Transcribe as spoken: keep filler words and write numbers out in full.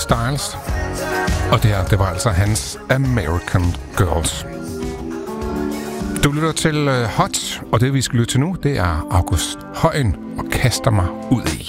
Styles. Og det her, det var altså hans American Girls. Du lytter til uh, Hot, og det vi skal lytte til nu, det er August Højen og Kaster mig ud i.